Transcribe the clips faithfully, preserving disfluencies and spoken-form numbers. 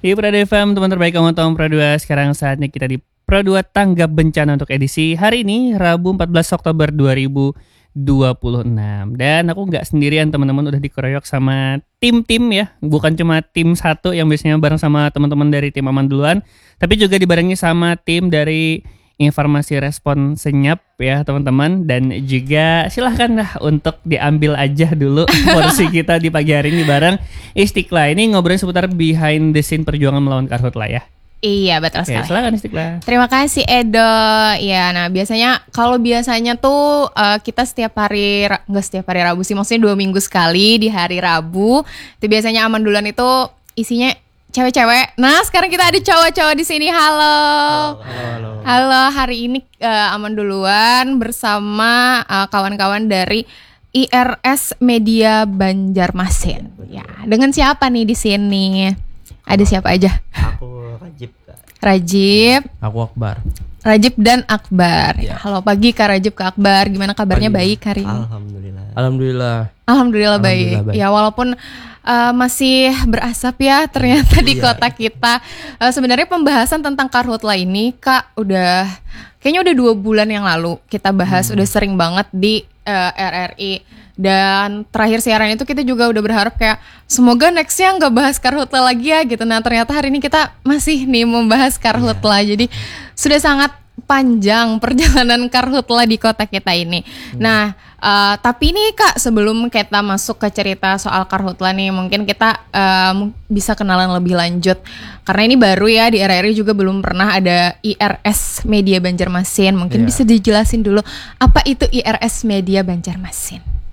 Di Pro dua F M, teman terbaik kamu tahu Pro dua. Sekarang saatnya kita di Pro dua Tanggap Bencana untuk edisi hari ini, Rabu empat belas Oktober dua ribu dua puluh enam. Dan aku nggak sendirian teman-teman, udah dikeroyok sama tim-tim ya. Bukan cuma tim satu yang biasanya bareng sama teman-teman dari tim Aman Duluan, tapi juga dibarengi sama tim dari Informasi Respon Senyap ya teman-teman. Dan juga silahkanlah untuk diambil aja dulu porsi kita di pagi hari ini bareng Istiqlal. Ini ngobrolin seputar behind the scene perjuangan melawan karhutlah ya. Iya betul sekali. Oke, silakan Istiqlal. Terima kasih Edo. Ya, nah biasanya kalau biasanya tuh uh, kita setiap hari nggak setiap hari Rabu sih, maksudnya dua minggu sekali di hari Rabu. Itu biasanya Aman Duluan itu isinya cewek-cewek. Nah sekarang kita ada cowok-cowok di sini. Halo. Halo. Halo. Halo. Hari ini uh, Aman Duluan bersama uh, kawan-kawan dari I R S Media Banjarmasin. Ya, dengan siapa nih di sini? Ada siapa aja? Aku Rajib, Kak. Rajib. Aku Akbar. Rajib dan Akbar. Ya. Halo pagi Kak Rajib, Kak Akbar. Gimana kabarnya? Pagi. Baik hari ini? Alhamdulillah. Alhamdulillah. Alhamdulillah, baik. Alhamdulillah baik. Ya walaupun uh, masih berasap ya ternyata di Iya. kota kita. Uh, sebenarnya pembahasan tentang karhutlah ini Kak udah kayaknya udah dua bulan yang lalu kita bahas, Hmm. udah sering banget di uh, R R I. Dan terakhir siaran itu kita juga udah berharap kayak semoga nextnya nggak bahas karhutlah lagi ya gitu. Nah ternyata hari ini kita masih nih membahas karhutlah. Jadi sudah sangat panjang perjalanan karhutlah di kota kita ini. Nah uh, tapi nih Kak, sebelum kita masuk ke cerita soal karhutlah nih, mungkin kita uh, bisa kenalan lebih lanjut. Karena ini baru ya, di R R I juga belum pernah ada I R S Media Banjarmasin. Mungkin Iya. bisa dijelasin dulu apa itu I R S Media Banjarmasin.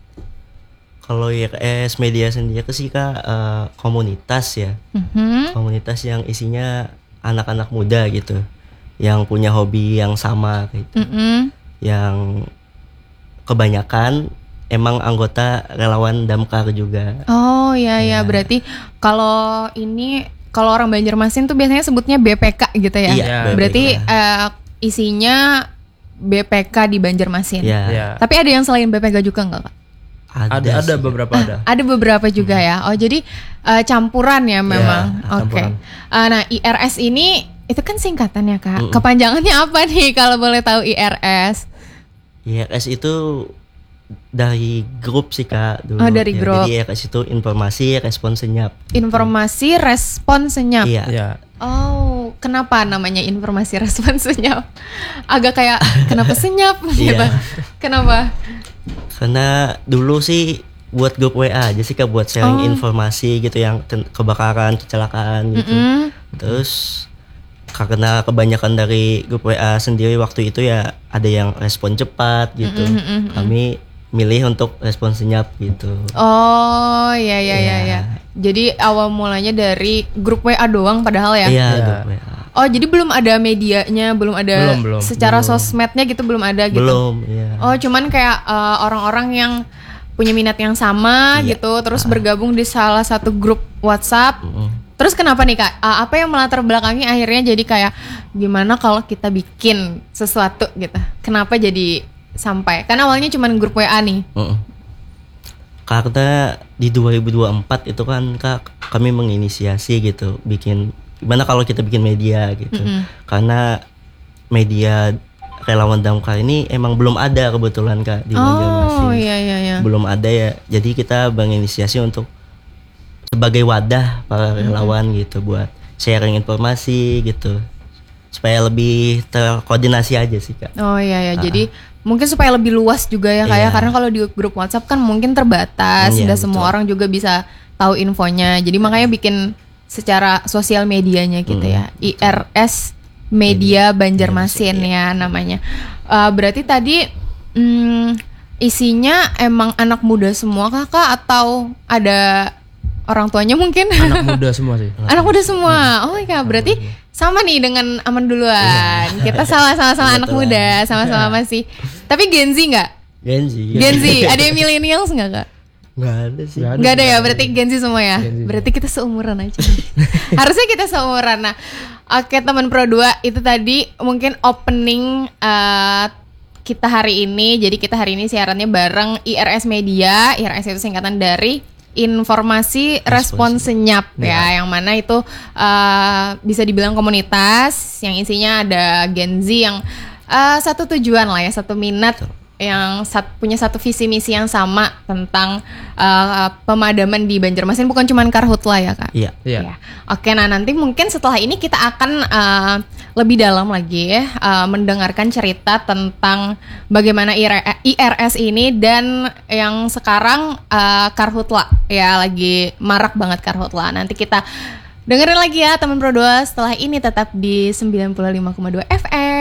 Kalau I R S Media sendiri sih Kak, eh, komunitas ya. Mhm. Komunitas yang isinya anak-anak muda gitu, yang punya hobi yang sama gitu. Mm-mm. Yang kebanyakan emang anggota relawan Damkar juga. Oh iya Iya. ya, berarti kalau ini kalau orang Banjarmasin tuh biasanya sebutnya B P K gitu ya. Iya, Ya. B P K. Berarti eh, isinya B P K di Banjarmasin. Ya, Ya. Tapi ada yang selain B P K juga nggak Kak? Ada ada sih. beberapa ada. Ada beberapa juga ya. Oh jadi eh, campuran ya memang. Oke. campuran. Eh, nah I R S ini itu kan singkatannya Kak. Mm-mm. Kepanjangannya apa nih kalau boleh tahu I R S? I R S itu dari grup sih Kak dulu. Oh, dari Ya, grup. Jadi I R S itu informasi respon senyap. Informasi Respon Senyap. Iya. Ya. Oh, kenapa namanya informasi respon senyap? Agak kayak kenapa senyap gitu? Iya. Kenapa? Karena dulu sih buat grup W A aja sih Kak, buat sharing Oh. informasi gitu yang ten- kebakaran, kecelakaan gitu. Mm-mm. Terus karena kebanyakan dari grup W A sendiri waktu itu ya ada yang respon cepat gitu. Mm-mm, mm-mm. Kami milih untuk respon senyap gitu. Oh, iya iya iya Iya. ya. Jadi awal mulanya dari grup W A doang padahal ya? Iya, Iya. grup W A. Oh, jadi belum ada medianya, belum ada Belum, belum. secara Belum. sosmednya gitu belum ada gitu. Belum, iya. Oh, cuman kayak eh, orang-orang yang punya minat yang sama Iya. gitu, terus bergabung di salah satu grup WhatsApp. Mm-mm. Terus kenapa nih Kak? Uh, apa yang melatar belakangi akhirnya jadi kayak gimana kalau kita bikin sesuatu gitu? Kenapa jadi sampai? Karena awalnya cuma grup W A nih. Mm-mm. Karena di dua ribu dua puluh empat itu kan Kak, kami menginisiasi gitu, bikin gimana kalau kita bikin media gitu. Mm-mm. Karena media relawan damkar ini emang belum ada kebetulan Kak di Banjarmasin. Oh iya iya iya. Belum ada ya. Jadi kita menginisiasi untuk sebagai wadah para relawan gitu buat sharing informasi gitu. Supaya lebih terkoordinasi aja sih Kak. Oh iya ya. Ah. Jadi mungkin supaya lebih luas juga ya Kak ya. Iya. Karena kalau di grup WhatsApp kan mungkin terbatas, Iya, tidak semua betul. orang juga bisa tahu infonya. Jadi makanya bikin secara sosial medianya gitu Mm, ya. I R S Media Banjarmasin ya namanya. Uh, berarti tadi hmm, isinya emang anak muda semua Kakak atau ada orang tuanya mungkin? Anak muda semua sih. Anak muda semua. Oh iya, berarti sama nih dengan Aman Duluan. Kita sama-sama anak Kebetulan. muda, sama-sama masih. Tapi Gen Z nggak? Gen Z. Gen Z, ada yang millennials nggak Kak? Nggak ada sih. Nggak Nggak ada ya, berarti Gen Z semua ya. Gen Z. Berarti kita seumuran aja. Harusnya kita seumuran. Nah, oke teman Pro dua itu tadi mungkin opening eh, kita hari ini. Jadi kita hari ini siarannya bareng I R S Media. I R S itu singkatan dari informasi respon senyap ya, yang mana itu uh, bisa dibilang komunitas yang isinya ada Gen Z yang uh, satu tujuan lah ya, satu minat, yang sat, punya satu visi misi yang sama tentang uh, pemadaman di Banjarmasin, bukan cuma Karhutla ya Kak. Iya. Iya. Ya. Oke, nah nanti mungkin setelah ini kita akan uh, lebih dalam lagi ya, uh, mendengarkan cerita tentang bagaimana I R S ini dan yang sekarang uh, Karhutla ya, lagi marak banget Karhutla. Nanti kita dengerin lagi ya teman Pro dua setelah ini, tetap di sembilan puluh lima koma dua F M.